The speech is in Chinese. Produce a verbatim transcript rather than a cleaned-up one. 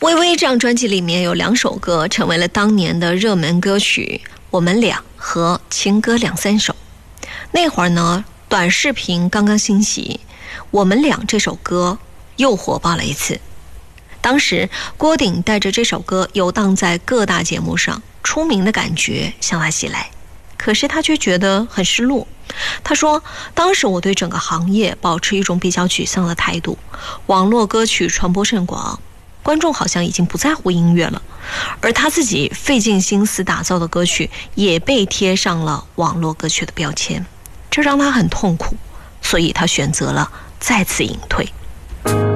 微微这张专辑里面有两首歌成为了当年的热门歌曲，我们俩和情歌两三首。那会儿呢，短视频刚刚兴起，我们俩这首歌又火爆了一次。当时郭顶带着这首歌游荡在各大节目上，出名的感觉向他袭来，可是他却觉得很失落。他说，当时我对整个行业保持一种比较沮丧的态度，网络歌曲传播甚广，观众好像已经不在乎音乐了，而他自己费尽心思打造的歌曲也被贴上了网络歌曲的标签，这让他很痛苦，所以他选择了再次隐退。